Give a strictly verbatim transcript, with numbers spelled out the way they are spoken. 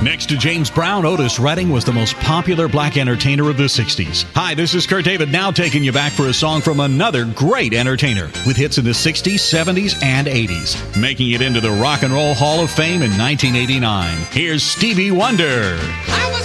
Next to James Brown, Otis Redding was the most popular black entertainer of the sixties. Hi, this is Kurt David, now taking you back for a song from another great entertainer with hits in the sixties, seventies, and eighties, making it into the Rock and Roll Hall of Fame in nineteen eighty-nine. Here's Stevie Wonder. I